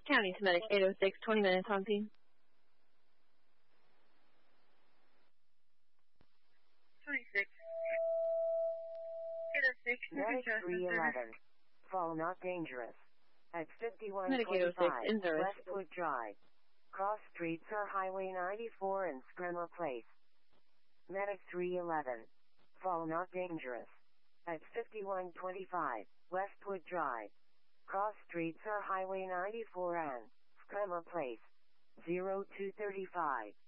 County to Medic 806, 20 minutes on scene. 26. 806, Medic 311. Fall not dangerous. At Medic 806 in 5125 service. Westwood Drive. Cross streets are Highway 94 and Scremer Place. Medic 311. Fall not dangerous. At 5125 Westwood Drive. Cross streets are Highway 94 and Scremer Place. 0235.